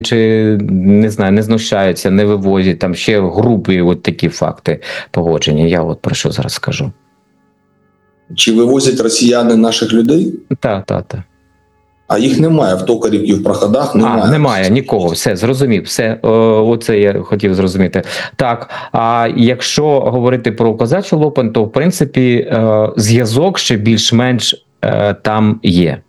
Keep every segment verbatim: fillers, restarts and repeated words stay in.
чи не знаю, не знущаються, не вивозять, там ще групи, от такі факти поводження. Я от про що зараз скажу. Чи вивозять росіяни наших людей? Так, так, так. А їх немає в токарів і в проходах, немає. А, немає нікого, все, зрозумів, все, о, оце я хотів зрозуміти. Так, а якщо говорити про Козачу Лопань, то в принципі е, зв'язок ще більш-менш е, там є.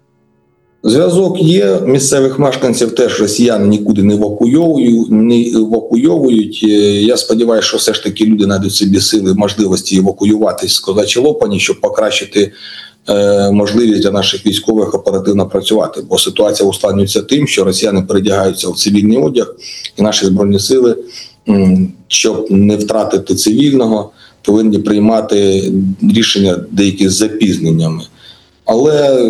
Зв'язок є, місцевих мешканців теж росіяни нікуди не евакуйовують. Не евакуйовують. Я сподіваюся, що все ж таки люди знайдуть собі сили, можливості евакуюватись з Козачої Лопані, щоб покращити е, можливість для наших військових оперативно працювати. Бо ситуація ускладнюється тим, що росіяни передягаються в цивільний одяг, і наші збройні сили, щоб не втратити цивільного, повинні приймати рішення деякі з запізненнями. Але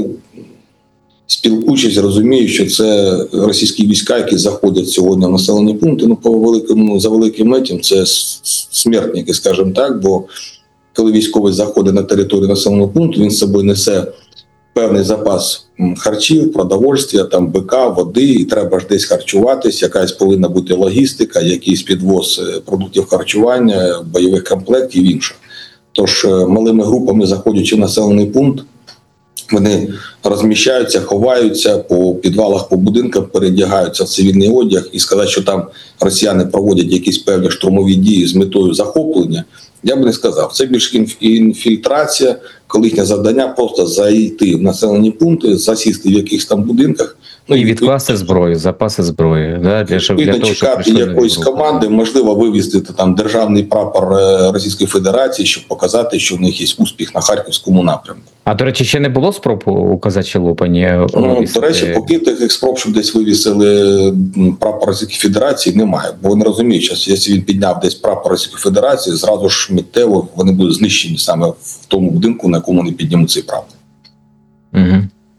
спілкуючись, розумію, що це російські війська, які заходять сьогодні в населені пункти, ну, по великому, за великим метім, це смертники, скажімо так, бо коли військовий заходить на територію населеного пункту, він з собою несе певний запас харчів, продовольствя, там, бика, води, і треба ж десь харчуватись, якась повинна бути логістика, якийсь підвоз продуктів харчування, бойових комплектів і інше. Тож малими групами, заходячи в населений пункт, вони розміщаються, ховаються по підвалах, по будинкам, передягаються в цивільний одяг, і сказати, що там росіяни проводять якісь певні штурмові дії з метою захоплення, я би не сказав. Це більш інфільтрація, коли їхнє завдання просто зайти в населені пункти, засісти в якихось там будинках. Ну, і відкласти зброю, запаси зброї. Да, для, щоб, для того, чекати щоб якоїсь команди, можливо, вивізти там державний прапор Російської Федерації, щоб показати, що в них є успіх на Харківському напрямку. А, до речі, ще не було спроб у Козачій Лопані? Ну, до речі, поки таких спроб, щоб десь вивісили прапор Російської Федерації, немає. Бо вони розуміють, що якщо він підняв десь прапор Російської Федерації, зразу ж миттєво вони будуть знищені саме в тому будинку, на якому вони піднімуть цей прапор. Угу.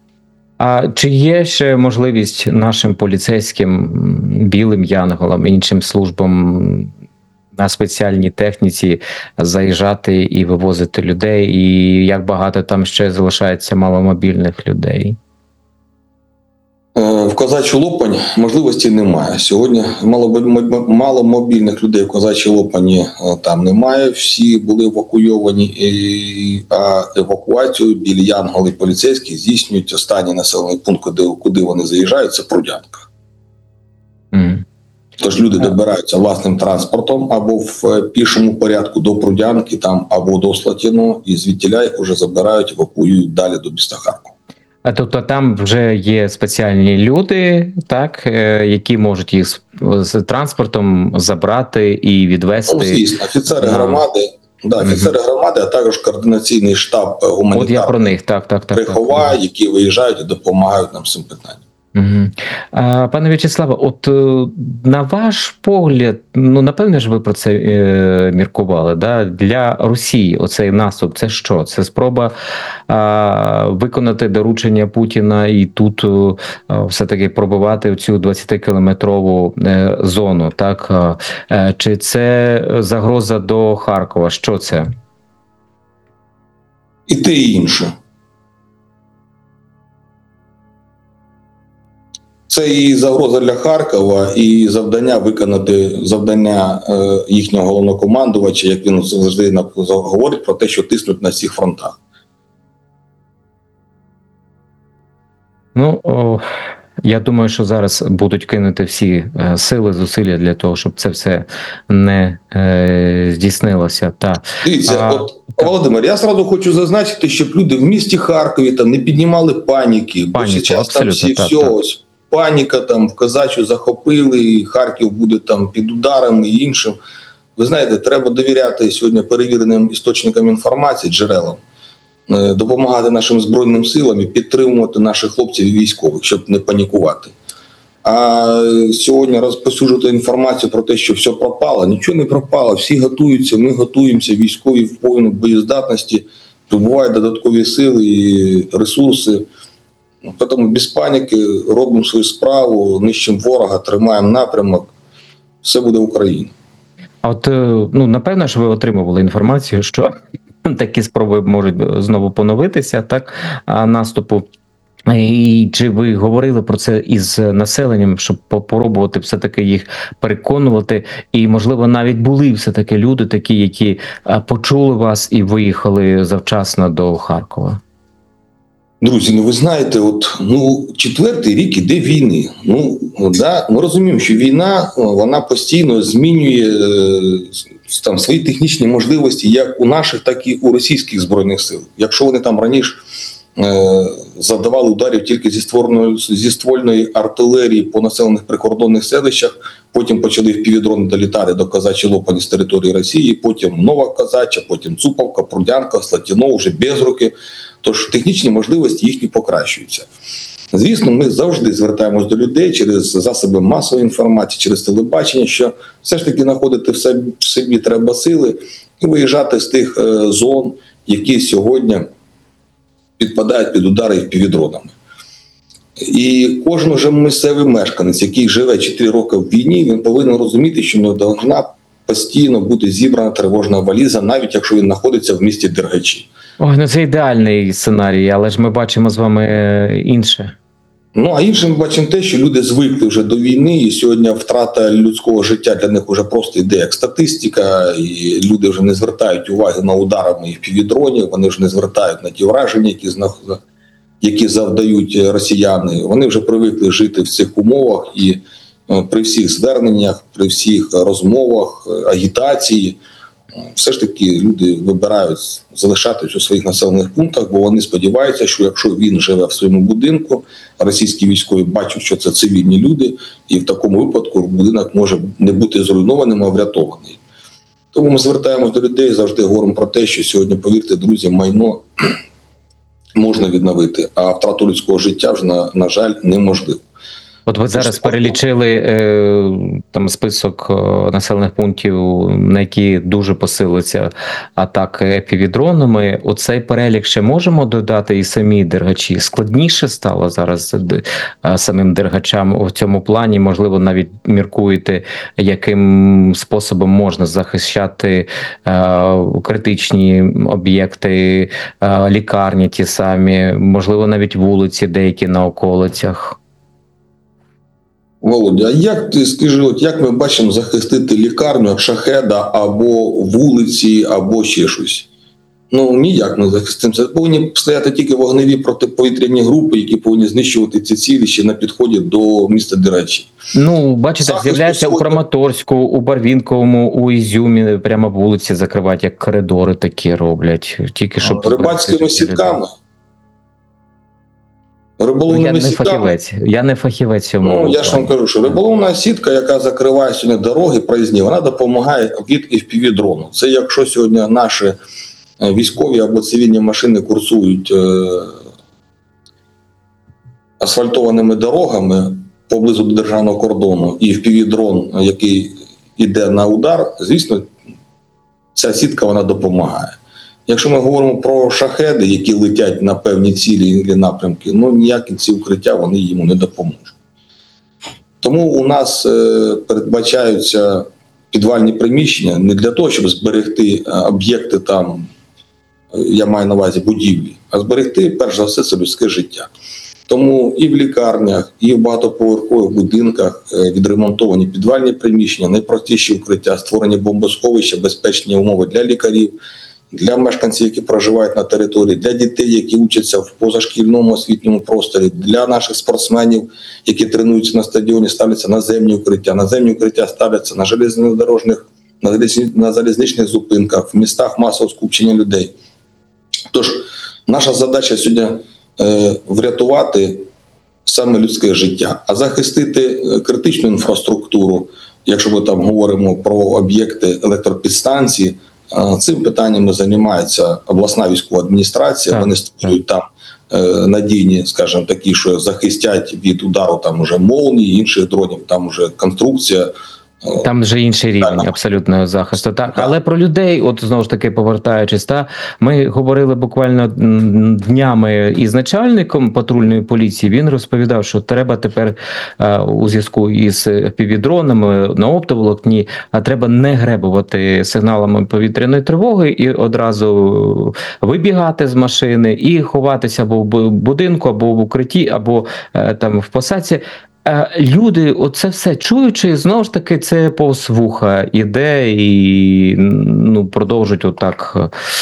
А чи є ще можливість нашим поліцейським, білим янголам, іншим службам на спеціальній техніці заїжджати і вивозити людей? І як багато там ще залишається маломобільних людей? В Козачу Лопань можливості немає. Сьогодні маломобільних людей в Козачій Лопані там немає. Всі були евакуйовані, а евакуацію білі янголи поліцейські здійснюють останній населений пункт, куди, куди вони заїжджають, це Прудянка. Mm. Тож люди добираються власним транспортом або в пішому порядку до Прудянки, там, або до Слатіно, і звідтіля їх вже забирають, евакуюють далі до міста Харкова. А тобто там вже є спеціальні люди, так, які можуть їх з, з транспортом забрати і відвести? Ну, звісно, офіцери громади, да, офіцери угу. громади, а також координаційний штаб гуманітарний. От я про них, так, так, так. Прихова, так. які виїжджають і допомагають нам з цим питанням. Угу. А, пане В'ячеславе, от на ваш погляд, ну напевне ж ви про це е, міркували, да? Для Росії оцей наступ, це що? Це спроба а, виконати доручення Путіна і тут а, все-таки пробивати цю двадцятикілометрову е, зону, так? А, чи це загроза до Харкова? Що це? І те, і інше. Це і загроза для Харкова, і завдання виконати завдання е, їхнього головнокомандувача, як він завжди говорить про те, що тиснуть на всіх фронтах. Ну, о, я думаю, що зараз будуть кинути всі е, сили, зусилля для того, щоб це все не е, здійснилося. Та, Дивіться, а, от, Володимир, я зразу хочу зазначити, щоб люди в місті Харкові там не піднімали паніки, паніку, бо зараз там всі так, все, ось, паніка, там в Козачу захопили, і Харків буде там під ударами і іншим. Ви знаєте, треба довіряти сьогодні перевіреним істочникам інформації, джерелам, допомагати нашим Збройним силам і підтримувати наших хлопців і військових, щоб не панікувати. А сьогодні розповсюджувати інформацію про те, що все пропало. Нічого не пропало, всі готуються, ми готуємося, військові в повній боєздатності, прибувають додаткові сили і ресурси. Тому без паніки робимо свою справу, нищимо ворога, тримаємо напрямок, все буде Україна. А от, ну, напевно, що ви отримували інформацію, що такі спроби можуть знову поновитися, так, наступу І чи ви говорили про це із населенням, щоб попробувати все-таки їх переконувати? І, можливо, навіть були все-таки люди такі, які почули вас і виїхали завчасно до Харкова? Друзі, ну ви знаєте, от ну четвертий рік іде війни. Ну да, ми розуміємо, що війна вона постійно змінює е, там свої технічні можливості, як у наших, так і у російських збройних сил. Якщо вони там раніше е, завдавали ударів тільки зі створеної зі ствольної артилерії по населених прикордонних селищах, потім почали впівдрони долітати до Казачі Лопані з території Росії, потім Нова Казача, потім Цуповка, Прудянка, Слатіно, вже Безруки. Тож технічні можливості їхні покращуються. Звісно, ми завжди звертаємось до людей через засоби масової інформації, через телебачення, що все ж таки знаходити в собі, в собі треба сили і виїжджати з тих е, зон, які сьогодні підпадають під удари впівдронами. І кожен вже місцевий мешканець, який живе чотири роки в війні, він повинен розуміти, що не повинна постійно бути зібрана тривожна валіза, навіть якщо він знаходиться в місті Дергачі. Ой, ну це ідеальний сценарій, але ж ми бачимо з вами інше. Ну, а інше ми бачимо те, що люди звикли вже до війни, і сьогодні втрата людського життя для них вже просто йде як статистика, і люди вже не звертають уваги на ударами впівдронів, вони вже не звертають на ті враження, які, які завдають росіяни. Вони вже привикли жити в цих умовах, і при всіх зверненнях, при всіх розмовах, агітації, все ж таки люди вибирають залишатись у своїх населених пунктах, бо вони сподіваються, що якщо він живе в своєму будинку, російські військові бачать, що це цивільні люди, і в такому випадку будинок може не бути зруйнованим, а врятований. Тому ми звертаємось до людей, завжди говоримо про те, що сьогодні, повірте, друзі, майно можна відновити, а втрату людського життя вже, на, на жаль, неможливо. От ви зараз перелічили е, там список населених пунктів, на які дуже посилиться атаки епівідронами. Оцей перелік ще можемо додати і самі Дергачі? Складніше стало зараз е, самим Дергачам у цьому плані? Можливо, навіть міркуєте, яким способом можна захищати е, критичні об'єкти, е, лікарні ті самі, можливо, навіть вулиці деякі на околицях? Володя, а як ти скажи, от як ми бачимо захистити лікарню як Шахеда або вулиці, або ще щось? Ну ніяк не захистимо. Це повинні стояти тільки вогневі протиповітряні групи, які повинні знищувати ці цілі ще на підході до міста Дергачі. Ну, бачите, з'являється у Краматорську, у Барвінковому, у Ізюмі, прямо вулиці закривають, як коридори такі роблять. Тільки щоб рибацькими сітками. Ну, я не фахівець, я не фахівець цьому. Ну, я ж вам кажу, що риболовна сітка, яка закриває сьогодні дороги проїзні, вона допомагає від еф пі ві-дрону. Це якщо сьогодні наші військові або цивільні машини курсують е- асфальтованими дорогами поблизу до державного кордону, і еф пі ві-дрон, який йде на удар, звісно, ця сітка вона допомагає. Якщо ми говоримо про шахеди, які летять на певні цілі і напрямки, ну ніякі ці укриття вони йому не допоможуть. Тому у нас е, передбачаються підвальні приміщення не для того, щоб зберегти об'єкти там, я маю на увазі будівлі, а зберегти, перш за все, це людське життя. Тому і в лікарнях, і в багатоповерхових будинках е, відремонтовані підвальні приміщення, найпростіші укриття, створені бомбосховища, безпечні умови для лікарів, для мешканців, які проживають на території, для дітей, які учаться в позашкільному освітньому просторі, для наших спортсменів, які тренуються на стадіоні, ставляться наземні укриття. Наземні укриття ставляться на железнодорожних, на залізничних зупинках, в містах масового скупчення людей. Тож, наша задача сьогодні е, врятувати саме людське життя, а захистити критичну інфраструктуру, якщо ми там говоримо про об'єкти електропідстанції. Цим питаннями займається обласна військова адміністрація. Так. Вони створюють там е, надійні, скажімо, такі, що захистять від удару там уже молнії, інших дронів, там уже конструкція Там вже інший рівень абсолютного захисту. Так, Так. але про людей, от знову ж таки повертаючись, та ми говорили буквально м, днями із начальником патрульної поліції. Він розповідав, що треба тепер е, у зв'язку із півдронами на оптоволокні, а треба не гребувати сигналами повітряної тривоги і одразу вибігати з машини і ховатися або в будинку, або в укритті, або е, там в посадці. Люди оце все чуючи, знову ж таки, це повз вуха іде і ну, продовжують отак.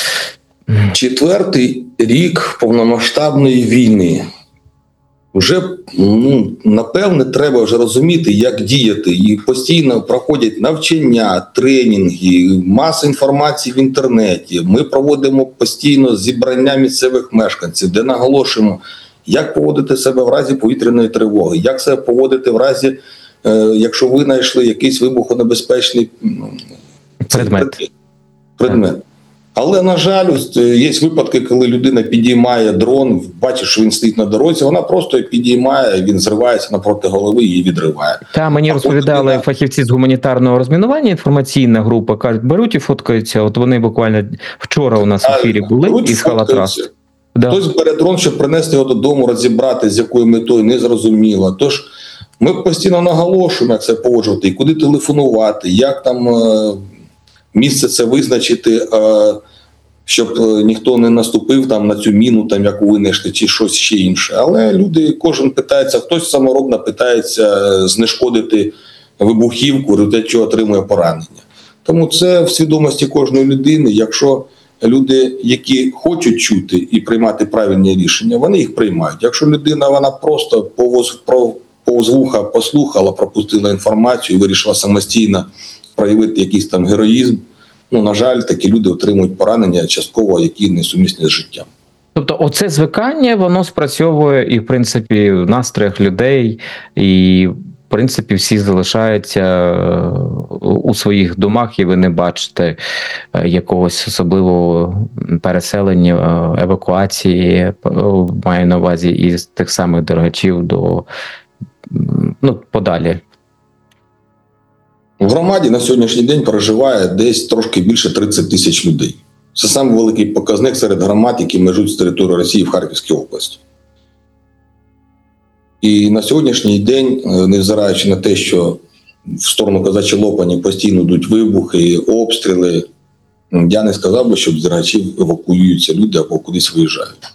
Четвертий рік повномасштабної війни. Вже, ну, напевне, треба вже розуміти, як діяти. І постійно проходять навчання, тренінги, маса інформації в інтернеті. Ми проводимо постійно зібрання місцевих мешканців, де наголошуємо, як поводити себе в разі повітряної тривоги, як себе поводити в разі, е, якщо ви знайшли якийсь вибухонебезпечний предмет. предмет. Але, на жаль, є випадки, коли людина підіймає дрон, бачить, що він стоїть на дорозі, вона просто підіймає, він зривається напроти голови і її відриває. Та мені а розповідали людина... фахівці з гуманітарного розмінування, інформаційна група, кажуть, беруть і фоткаються. От вони буквально вчора у нас в ефірі були із Халатрас. Да. Хтось бере дрон, щоб принести його додому, розібрати, з якою метою, не зрозуміло. Тож ми постійно наголошуємо, як це поводжувати, і куди телефонувати, як там е, місце це визначити, е, щоб ніхто не наступив там на цю міну, там яку винайшли, чи щось ще інше. Але люди, кожен питається, хтось саморобно питається знешкодити вибухівку, для чого отримує поранення. Тому це в свідомості кожної людини, якщо люди, які хочуть чути і приймати правильні рішення, вони їх приймають. Якщо людина, вона просто повз, повз вуха послухала, пропустила інформацію і вирішила самостійно проявити якийсь там героїзм, ну, на жаль, такі люди отримують поранення частково, які несумісні з життям. Тобто оце звикання, воно спрацьовує і, в принципі, в настроях людей, і в принципі, всі залишаються у своїх домах, і ви не бачите якогось особливого переселення, евакуації, маю на увазі, із тих самих Дергачів до, ну, подалі. В громаді на сьогоднішній день проживає десь трошки більше тридцять тисяч людей. Це самий великий показник серед громад, які межують з території Росії в Харківській області. І на сьогоднішній день, невзираючи на те, що в сторону Казачі Лопані постійно йдуть вибухи, обстріли, я не сказав би, що з Дергачів евакуюються люди або кудись виїжджають.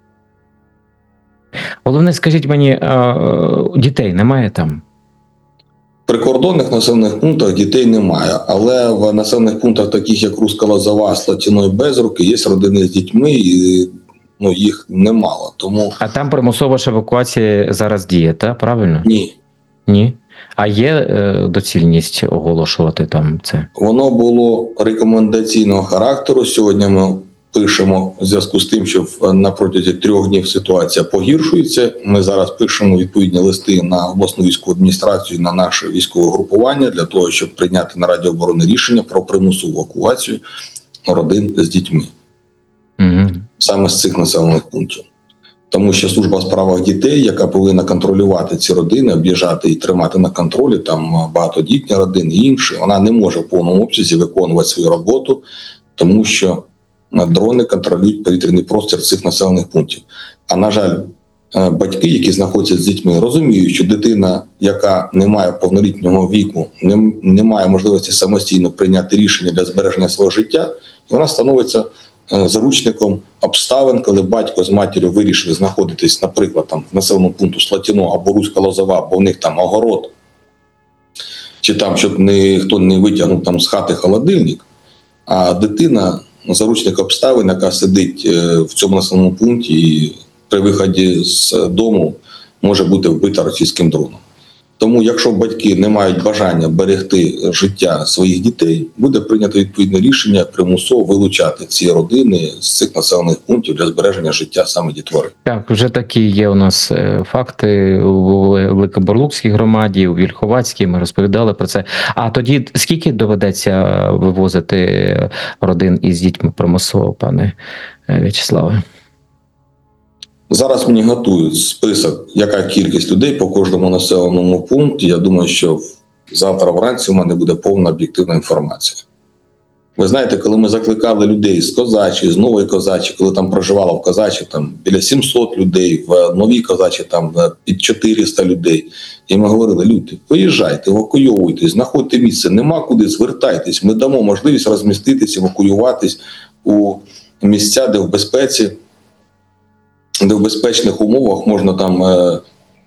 Головне, скажіть мені, дітей немає там? В прикордонних населених пунктах дітей немає, але в населених пунктах, таких як Руська Лозова, Слатіно і Безруки, є родини з дітьми, і ну, їх немало. Тому... А там примусова ж евакуація зараз діє, так? Правильно? Ні. Ні? А є е, доцільність оголошувати там це? Воно було рекомендаційного характеру. Сьогодні ми пишемо в зв'язку з тим, що на протязі трьох днів ситуація погіршується. Ми зараз пишемо відповідні листи на обласну військову адміністрацію, на наше військове групування для того, щоб прийняти на Раді оборони рішення про примусову евакуацію родин з дітьми. Угу. Саме з цих населених пунктів. Тому що служба у справах дітей, яка повинна контролювати ці родини, об'їжджати і тримати на контролі там багатодітні родини і інші, вона не може в повному обсязі виконувати свою роботу, тому що дрони контролюють повітряний простір цих населених пунктів. А, на жаль, батьки, які знаходяться з дітьми, розуміють, що дитина, яка не має повнолітнього віку, не, не має можливості самостійно прийняти рішення для збереження свого життя, і вона становиться заручником обставин, коли батько з матір'ю вирішили знаходитись, наприклад, там в населеному пункту Слатіно або Руська Лозова, бо в них там огород, чи там, щоб ніхто не витягнув там з хати холодильник, а дитина заручник обставин, яка сидить в цьому населеному пункті і при виході з дому може бути вбита російським дроном. Тому, якщо батьки не мають бажання берегти життя своїх дітей, буде прийнято відповідне рішення примусово вилучати ці родини з цих населених пунктів для збереження життя саме дітвори. Так, вже такі є у нас факти у Великоборлукській громаді, у Вільховацькій, ми розповідали про це. А тоді скільки доведеться вивозити родин із дітьми примусово, пане В'ячеславе? Зараз мені готують список, яка кількість людей по кожному населеному пункті. Я думаю, що Завтра вранці у мене буде повна об'єктивна інформація. Ви знаєте, коли ми закликали людей з Козачі, з Нової Козачі, коли там проживало в Козачі там біля сімсот людей, в Новій Козачі там під чотириста людей, і ми говорили: люди, виїжджайте, евакуйовуйтесь, знаходьте місце, нема куди, звертайтесь, ми дамо можливість розміститись, евакуюватись у місця, де в безпеці, де в безпечних умовах можна там е,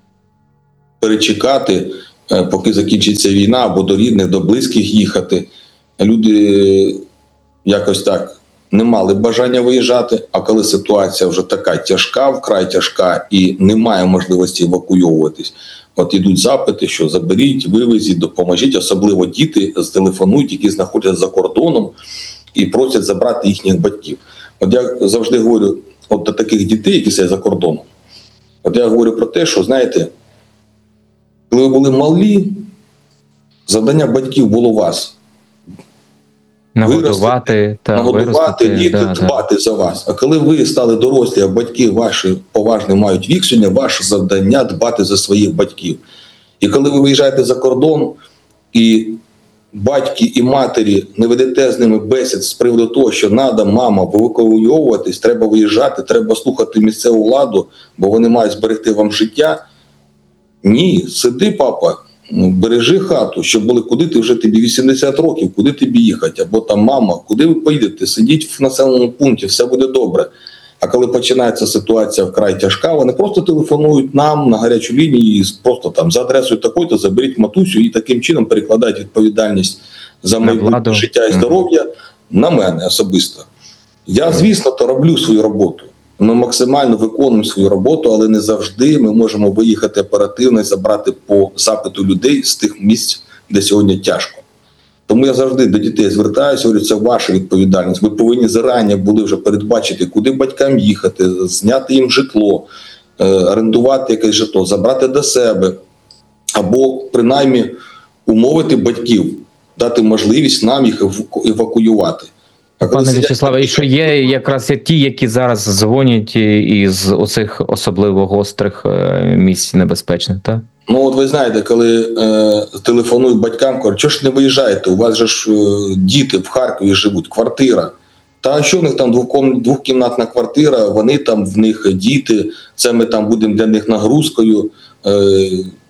перечекати, е, поки закінчиться війна, або до рідних, до близьких їхати. Люди якось так не мали бажання виїжджати, а коли ситуація вже така тяжка, вкрай тяжка, і немає можливості евакуйовуватись, от ідуть запити, що заберіть, вивезіть, допоможіть, особливо діти зтелефонують, які знаходяться за кордоном, і просять забрати їхніх батьків. От я завжди говорю от до таких дітей, які сидять за кордоном, от я говорю про те, що, знаєте, коли ви були малі, завдання батьків було вас Нагодувати, та нагодувати, виростити, діти, да, дбати да. за вас. А коли ви стали дорослі, а батьки ваші поважні мають вік сьогодні, ваше завдання дбати за своїх батьків. І коли ви виїжджаєте за кордон, і батьки і матері не ведете з ними бесід з приводу того, що треба, мама, евакуйовуватись, треба виїжджати, треба слухати місцеву владу, бо вони мають зберегти вам життя. Ні, сиди, папа, бережи хату, щоб були, куди ти вже тобі вісімдесят років, куди тобі їхати, або там мама, куди ви поїдете, сидіть в населеному пункті, все буде добре. А коли починається ситуація вкрай тяжка, вони просто телефонують нам на гарячу лінію і просто там за адресою такою-то заберіть матусю, і таким чином перекладають відповідальність за майбутнє життя і здоров'я на мене особисто. Я, звісно, то роблю свою роботу. Ми максимально виконуємо свою роботу, але не завжди ми можемо виїхати оперативно і забрати по запиту людей з тих місць, де сьогодні тяжко. Тому я завжди до дітей звертаюся, говорю, це ваша відповідальність. Ви повинні зарані були вже передбачити, куди батькам їхати, зняти їм житло, орендувати якесь житло, забрати до себе, або принаймні умовити батьків, дати можливість нам їх евакуювати. Пане В'ячеславе, і що є якраз ті, які зараз дзвонять із оцих особливо гострих місць небезпечних, так? Ну, от ви знаєте, коли е, телефонують батькам, кажуть, чого ж не виїжджаєте, у вас же ж е, діти в Харкові живуть, квартира. Та що в них там двохком, двохкімнатна квартира, вони там, в них діти, це ми там будемо для них нагрузкою. Е,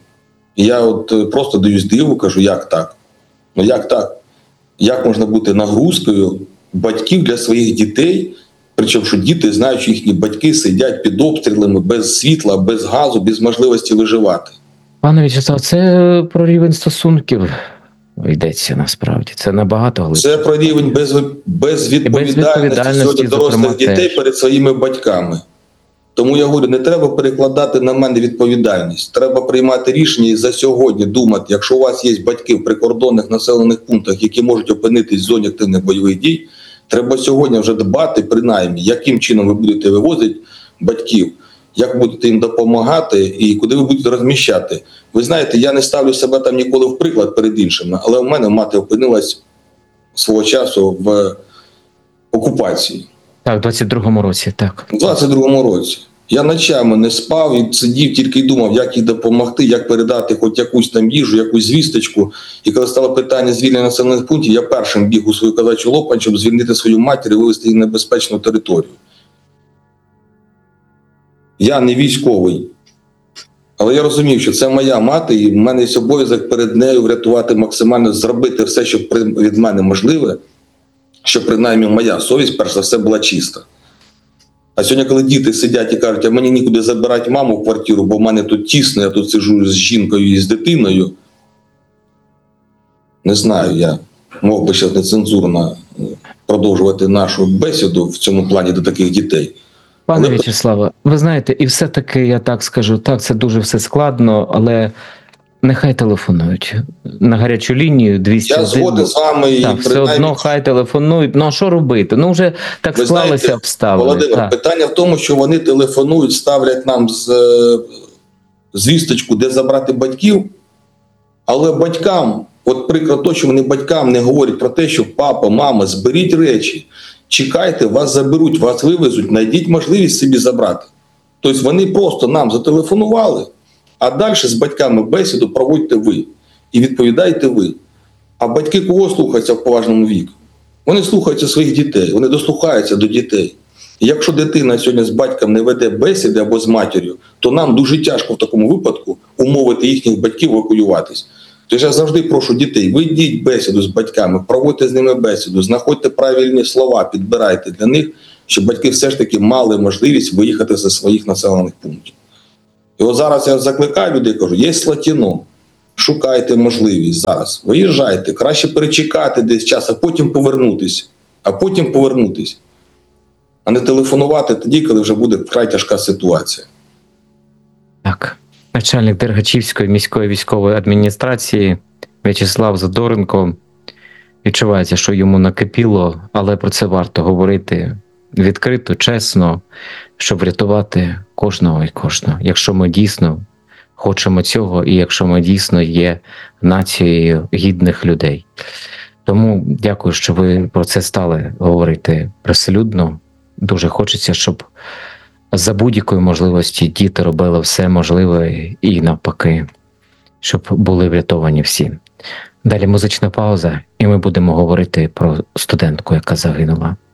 я от просто даюсь диву, кажу, як так? Ну як так? Як можна бути нагрузкою батьків для своїх дітей, причому, що діти знають, що їхні батьки сидять під обстрілами, без світла, без газу, без можливості виживати. Пане В'ячеслав, це про рівень стосунків йдеться насправді. Це набагато глибше. Це про рівень без, безвідповідальності, безвідповідальності сьогодні дорослих дітей теж перед своїми батьками. Тому я говорю, не треба перекладати на мене відповідальність. Треба приймати рішення і за сьогодні думати, якщо у вас є батьки в прикордонних населених пунктах, які можуть опинитись в зоні активних бойових дій, треба сьогодні вже дбати, принаймні, яким чином ви будете вивозити батьків, як будете їм допомагати і куди ви будете розміщати. Ви знаєте, я не ставлю себе там ніколи в приклад перед іншими, але у мене мати опинилась свого часу в окупації. Так, в двадцять другому році, так. У двадцять другому році. Я ночами не спав і сидів, тільки й думав, як їй допомогти, як передати хоч якусь там їжу, якусь звісточку. І коли стало питання звільнення населених пунктів, я першим біг у свою Козачу Лопань, щоб звільнити свою матір і вивезти її на безпечну територію. Я не військовий, але я розумів, що це моя мати, і в мене є обов'язок перед нею врятувати максимально, зробити все, що від мене можливе, щоб принаймні моя совість, перш за все, була чиста. А сьогодні, коли діти сидять і кажуть, а мені нікуди забирати маму в квартиру, бо в мене тут тісно, я тут сиджу з жінкою і з дитиною, не знаю, я мог би зараз нецензурно продовжувати нашу бесіду в цьому плані до таких дітей. Пане але... В'ячеславе, ви знаєте, і все-таки я так скажу, так, це дуже все складно, але нехай телефонують на гарячу лінію двісті один. Я згоден з вами. Так, і все принаймні... одно хай телефонують. Ну, а що робити? Ну, вже так ви склалися знаєте, обставини. Володимир, так. Питання в тому, що вони телефонують, ставлять нам з, звісточку, де забрати батьків, але батькам, от прикро то, що вони батькам не говорять про те, що папа, мама, зберіть речі, чекайте, вас заберуть, вас вивезуть, знайдіть можливість собі забрати. Тобто вони просто нам зателефонували, а далі з батьками бесіду проводьте ви. і відповідаєте ви. А батьки кого слухаються в поважному віку? Вони слухаються своїх дітей, вони дослухаються до дітей. І якщо дитина сьогодні з батьком не веде бесіди або з матір'ю, то нам дуже тяжко в такому випадку умовити їхніх батьків евакуюватись. Тож я завжди прошу дітей, ведіть бесіду з батьками, проводьте з ними бесіду, знаходьте правильні слова, підбирайте для них, щоб батьки все ж таки мали можливість виїхати зі своїх населених пунктів. І от зараз я закликаю людей, кажу, є Слатіно, шукайте можливість зараз, виїжджайте, краще перечекати десь час, а потім повернутися, а потім повернутися, а не телефонувати тоді, коли вже буде вкрай тяжка ситуація. Так. Начальник Дергачівської міської військової адміністрації В'ячеслав Задоренко. Відчувається, що йому накипіло, але про це варто говорити відкрито, чесно, щоб врятувати кожного і кожного. Якщо ми дійсно хочемо цього, і якщо ми дійсно є нацією гідних людей. Тому дякую, що ви про це стали говорити приселюдно. Дуже хочеться, щоб за будь-якої можливості діти робили все можливе і навпаки, щоб були врятовані всі. Далі музична пауза, і ми будемо говорити про студентку, яка загинула.